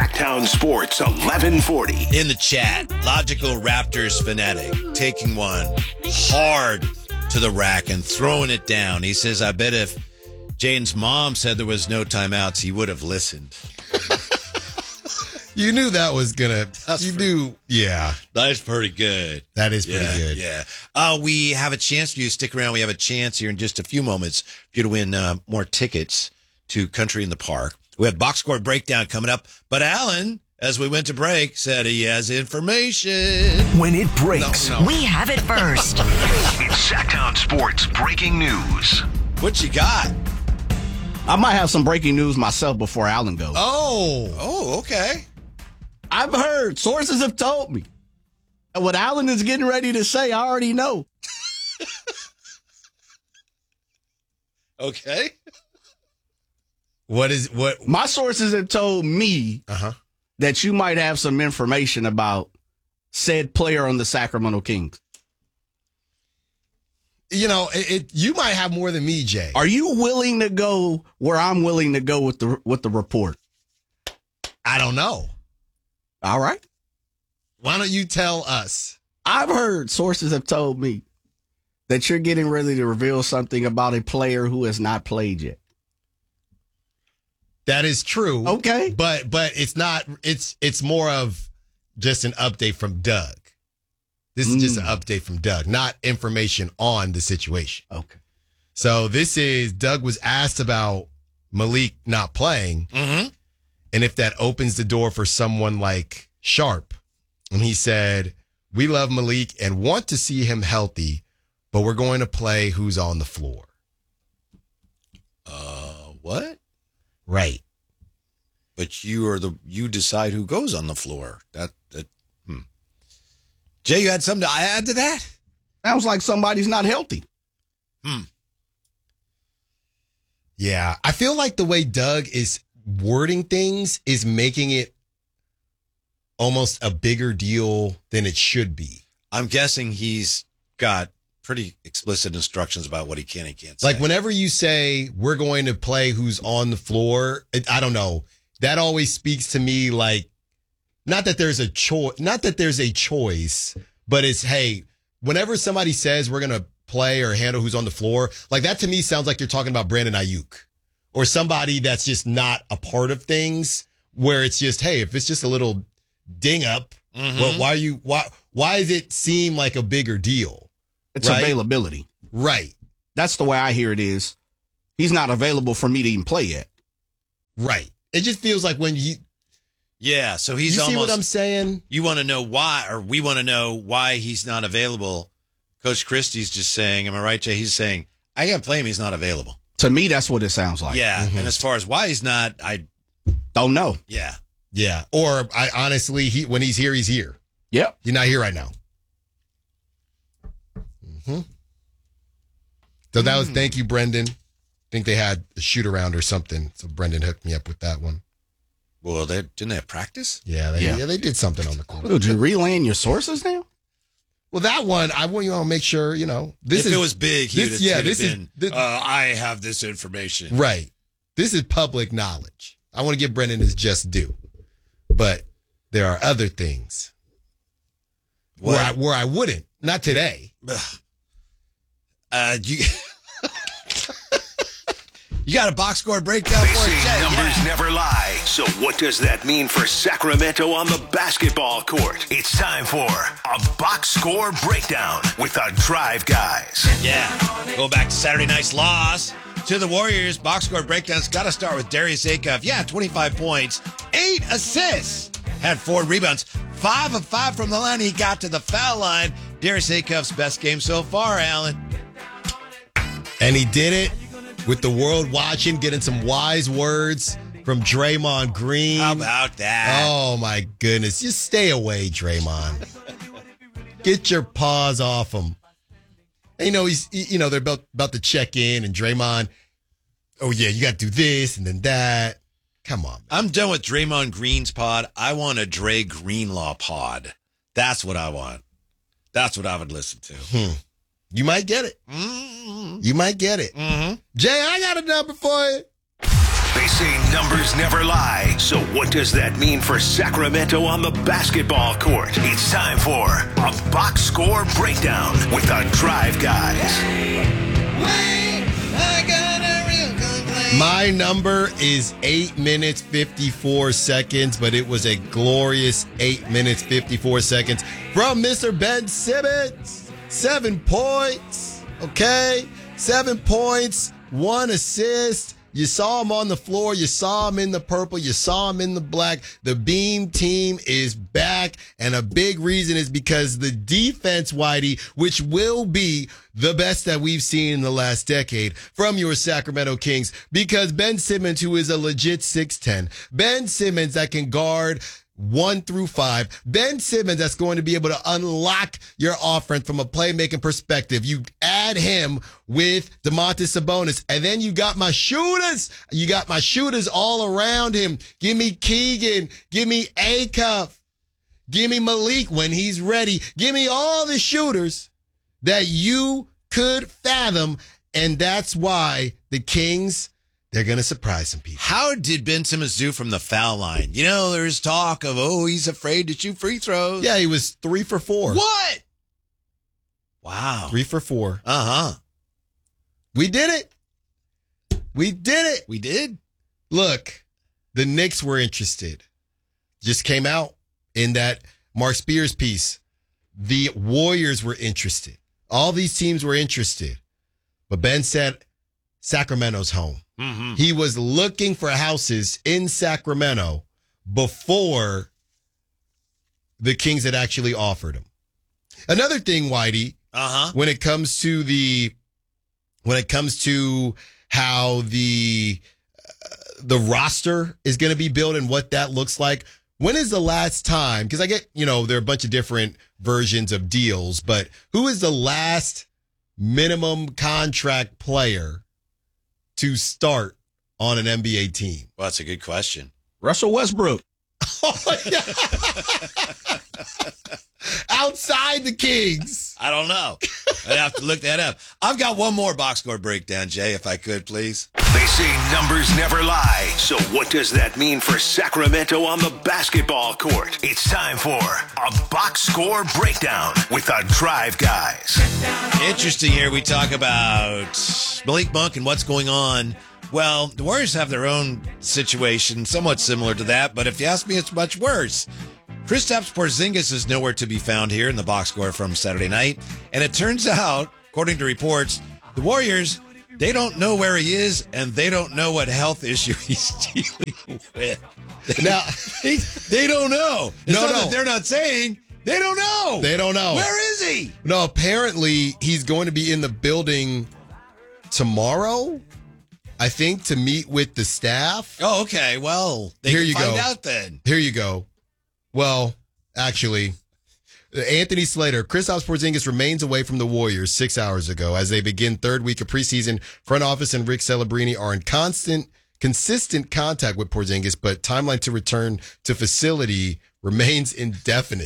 Sacktown Sports 1140. In the chat, Logical Raptors fanatic taking one hard to the rack and throwing it down. He says, I bet if Jaden's mom said there was no timeouts, he would have listened. You knew that was going to. Yeah. That's pretty good. That is pretty good. Yeah. We have a chance for you to stick around. We have a chance here in just a few moments for you to win more tickets to Country in the Park. We have box score breakdown coming up. But Alan, as we went to break, said he has information. When it breaks, we have it first. It's Sacktown Sports breaking news. What you got? I might have some breaking news myself before Alan goes. Oh, okay. I've heard. Sources have told me. And what Alan is getting ready to say, I already know. Okay. What? My sources have told me that you might have some information about said player on the Sacramento Kings. You know, you might have more than me, Jay. Are you willing to go where I'm willing to go with the report? I don't know. All right. Why don't you tell us? I've heard, sources have told me that you're getting ready to reveal something about a player who has not played yet. That is true. Okay. But it's not, it's more of just an update from Doug. This is just an update from Doug, not information on the situation. Okay. So Doug was asked about Malik not playing. Mm-hmm. And if that opens the door for someone like Sharp. And he said, we love Malik and want to see him healthy, but we're going to play who's on the floor. What? Right. But you decide who goes on the floor. Jay, you had something to add to that? Sounds like somebody's not healthy. Yeah. I feel like the way Doug is wording things is making it almost a bigger deal than it should be. I'm guessing he's got pretty explicit instructions about what he can and can't say. Like whenever you say we're going to play who's on the floor, I don't know. That always speaks to me like not that there's a choice, but it's, hey, whenever somebody says we're going to play or handle who's on the floor, like that to me sounds like you're talking about Brandon Ayuk or somebody that's just not a part of things where it's just, hey, if it's just a little ding up, well, why does it seem like a bigger deal? It's availability. Right. That's the way I hear it is. He's not available for me to even play yet. Right. It just feels like when you... Yeah, so he's you almost... see what I'm saying? You want to know why, or we want to know why he's not available. Coach Christie's just saying, am I right, Jay? He's saying, I can't play him, he's not available. To me, that's what it sounds like. Yeah, and as far as why he's not, I... Don't know. Yeah. Yeah, or I honestly, when he's here, he's here. Yep. He's not here right now. So that was, thank you, Brendan. I think they had a shoot around or something. So Brendan hooked me up with that one. Well, didn't they have practice? Yeah, they did something on the court. Did you relaying your sources now? Well, that one, I want you to make sure, if it was big, I have this information. Right. This is public knowledge. I want to give Brendan his just due. But there are other things where I wouldn't. Not today. You got a box score breakdown They for say it, numbers never lie. So what does that mean for Sacramento on the basketball court? It's time for a box score breakdown with our Drive Guys. Yeah. Go back to Saturday night's loss to the Warriors. Box score breakdown's got to start with Darius Acuff. Yeah, 25 points, 8 assists, had 4 rebounds, 5 of 5 from the line. He got to the foul line. Darius Acuff's best game so far, Alan. And he did it with the world watching, getting some wise words from Draymond Green. How about that? Oh, my goodness. Just stay away, Draymond. Get your paws off him. And, they're about to check in, and Draymond, oh, yeah, you got to do this and then that. Come on, man. I'm done with Draymond Green's pod. I want a Dre Greenlaw pod. That's what I want. That's what I would listen to. You might get it. Mm-hmm. You might get it. Mm-hmm. Jay, I got a number for you. They say numbers never lie. So what does that mean for Sacramento on the basketball court? It's time for a box score breakdown with the Drive Guys. My number is 8 minutes, 54 seconds, but it was a glorious 8 minutes, 54 seconds from Mr. Ben Simmons. 7 points, okay? 7 points, 1 assist. You saw him on the floor. You saw him in the purple. You saw him in the black. The Beam team is back. And a big reason is because the defense, Whitey, which will be the best that we've seen in the last decade from your Sacramento Kings, because Ben Simmons, who is a legit 6'10", Ben Simmons that can guard 1 through 5. Ben Simmons that's going to be able to unlock your offense from a playmaking perspective. You add him with Domantas Sabonis, and then you got my shooters. You got my shooters all around him. Give me Keegan. Give me Acuff. Give me Malik when he's ready. Give me all the shooters that you could fathom, and that's why the Kings, they're going to surprise some people. How did Ben Simmons do from the foul line? You know, there's talk of, he's afraid to shoot free throws. Yeah, he was 3 for 4. What? Wow. 3 for 4. Uh-huh. We did it. We did it. We did? Look, the Knicks were interested. Just came out in that Mark Spears piece. The Warriors were interested. All these teams were interested. But Ben said, Sacramento's home. Mm-hmm. He was looking for houses in Sacramento before the Kings had actually offered him. Another thing, Whitey, when it comes to how the roster is going to be built and what that looks like, when is the last time? Because I get, there are a bunch of different versions of deals, but who is the last minimum contract player to start on an NBA team? Well, that's a good question. Russell Westbrook. Oh, yeah. Outside the Kings. I don't know. I'd have to look that up. I've got one more box score breakdown, Jay, if I could, please. They say numbers never lie. So what does that mean for Sacramento on the basketball court? It's time for a box score breakdown with the Drive Guys. Interesting here. We talk about Malik Monk and what's going on. Well, the Warriors have their own situation, somewhat similar to that, but if you ask me, it's much worse. Kristaps Porzingis is nowhere to be found here in the box score from Saturday night. And it turns out, according to reports, the Warriors, they don't know where he is, and they don't know what health issue he's dealing with. Now, they don't know. It's No. that they're not saying. They don't know. They don't know. Where is he? No, apparently he's going to be in the building tomorrow, I think, to meet with the staff. Oh, okay. Well, Here can you find go. out then. Here you go. Well, actually, Anthony Slater, Kristaps Porzingis remains away from the Warriors 6 hours ago as they begin third week of preseason. Front office and Rick Celebrini are in consistent contact with Porzingis, but timeline to return to facility remains indefinite.